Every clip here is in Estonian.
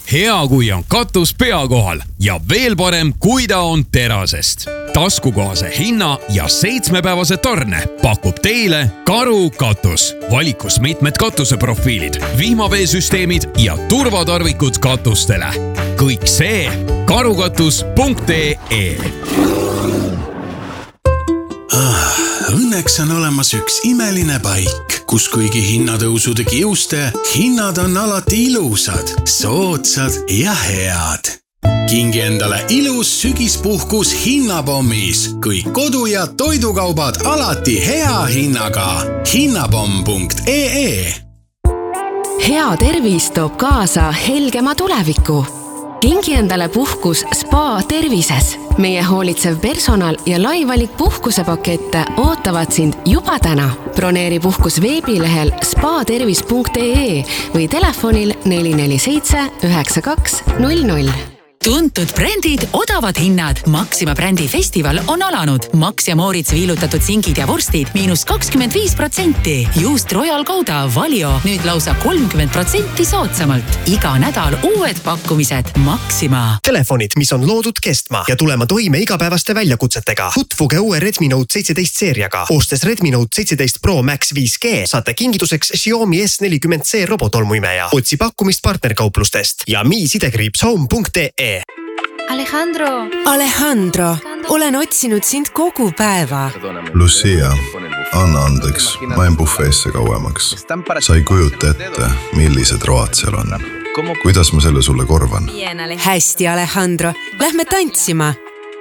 Hea, kui on katus pea kohal ja veel parem, kui ta on terasest. Taskukohase hinna ja 7-päevase tarne pakub teile Karu katus. Valikus mitmed katuseprofiilid, vihmaveesüsteemid ja turvatarvikud katustele. Kõik see karukatus.ee. Õnneks on olemas üks imeline paik, kus kuigi hinnatõusude kiuste, hinnad on alati ilusad, soodsad ja head. Kingi endale ilus sügispuhkus hinnapommis, kõik kodu- ja toidukaubad alati hea hinnaga. Hinnapomm.ee. Hea tervis toob kaasa helgema tuleviku. Kingi endale puhkus Spa tervises. Meie hoolitsev personal ja laivalik puhkusepakette ootavad sind juba täna. Broneeri puhkus veebilehel spatervis.ee või telefonil 447 9200. Tuntud brändid, odavad hinnad. Maxima brändi festival on alanud. Max ja Moritz viilutatud singid ja vorstid -25%. Juust Royal Gouda, Valio nüüd lausa 30% soodsamalt. Iga nädal uued pakkumised. Maxima. Telefonid, mis on loodud kestma ja tulema toime igapäevaste väljakutsetega. Tutvuge uue Redmi Note 17 seeriaga. Ostes Redmi Note 17 Pro Max 5G saate kingituseks Xiaomi S40C robotolmuimeja. Otsi pakkumist partnerkauplustest ja mi-home.ee. Alejandro, olen otsinud sind kogu päeva. Lucia, anna andeks, ma jäin bufeesse kauemaks. Sa ei kujuta ette, millised road seal on. Kuidas ma selle sulle korvan? Hästi, Alejandro, lähme tantsima.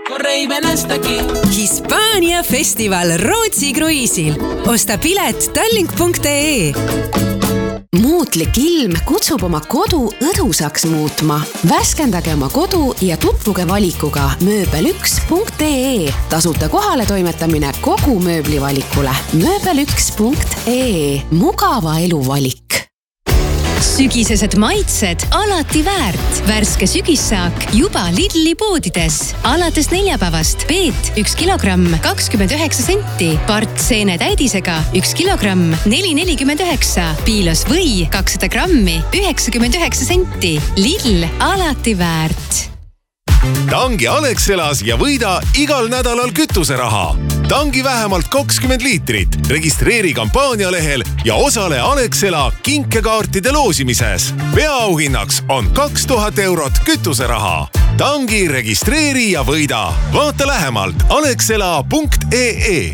Hispaania festival Rootsi kruiisil. Osta pilet tallink.ee. Muutlik ilm kutsub oma kodu õdusaks muutma. Värskendage oma kodu ja tutvuge valikuga mööbel1.ee. Tasuta kohale toimetamine kogu mööblivalikule. Mööbel1.ee. Mugava elu valik. Sügisesed maitsed alati väärt. Värske sügissaak juba Lidli poodides. Alates neljapäevast peet 1 kilogramm 29 senti. Part seene täidisega 1 kilogramm 4,49. Piilos või 200 grammi 99 senti. Lidl alati väärt. Tangi Alexelas ja võida igal nädalal kütuseraha. Tangi vähemalt 20 liitrit. Registreeri kampaanialehel ja osale Alexela kinkekaartide loosimises. Peaauhinnaks on 2000 eurot kütuseraha. Tangi registreeri ja võida. Vaata lähemalt alexela.ee.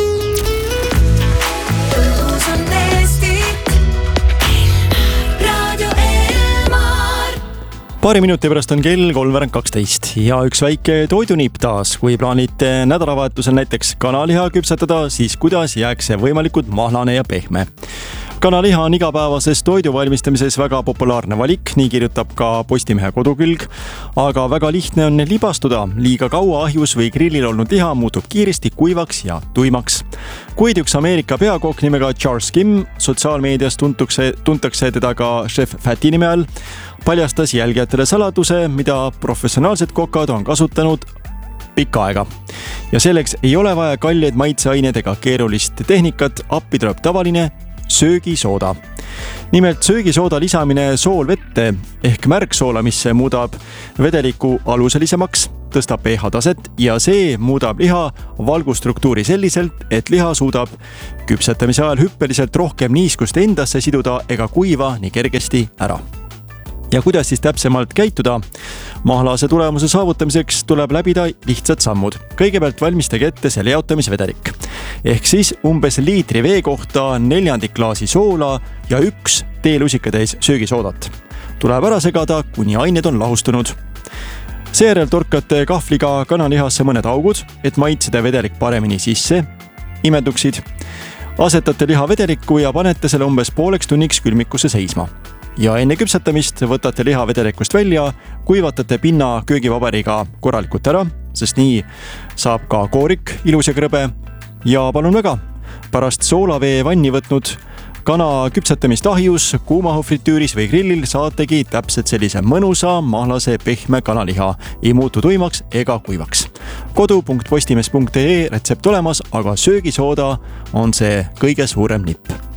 Paari minuti pärast on kell 3:12 ja üks väike toidunipp taas. Kui plaanite nädalavahetusel näiteks kanaliha küpsetada, siis kuidas jääks see võimalikult mahlane ja pehme? Kanaliha on igapäevases toidu valmistamises väga populaarne valik, nii kirjutab ka Postimehe kodukülg, aga väga lihtne on libastuda. Liiga kaua ahjus või grillil olnud liha muutub kiiresti kuivaks ja tuimaks. Kuid üks Ameerika peakook nimega Charles Kim, sotsiaalmeedias tuntakse teda ka Chef Fatty nime all, paljastas jälgijatele saladuse, mida professionaalsed kokad on kasutanud pikka aega. Ja selleks ei ole vaja kalleid maitseaineid ega keerulist tehnikat, appi tuleb tavaline söögisooda. Nimelt söögisooda lisamine soolvette ehk märksoola, mis muudab vedeliku aluselisemaks, tõstab pH taset ja see muudab liha valgustruktuuri selliselt, et liha suudab küpsetamise ajal hüppeliselt rohkem niiskust endasse siduda ega kuiva nii kergesti ära. Ja kuidas siis täpsemalt käituda? Mahlase tulemuse saavutamiseks tuleb läbida lihtsad sammud. Kõigepealt valmistage ette selle jaotamisvedelik. Ehk siis umbes liitri vee kohta 1/4 klaasi soola ja 1 teelusikatäis söögisoodat. Tuleb ära segada, kuni ained on lahustunud. Seejärel torkate kahvliga kanalihasse mõned augud, et maitseda vedelik paremini sisse imeduksid. Asetate liha vedelikku ja panete selle umbes pooleks tunniks külmikusse seisma. Ja enne küpsetamist võtate liha vedelikust välja, kuivatate pinna köögivabariga korralikult ära, sest nii saab ka koorik ilus ja krõbe. Ja palun väga, pärast soolavee vanni võtnud kana küpsetamist ahjus, kuumahufritüüris või grillil saategi täpselt sellise mõnusa, mahlase, pehme kanaliha. Ei muutu tuimaks ega kuivaks. kodu.postimees.ee retsept olemas, aga söögisooda on see kõige suurem nipp.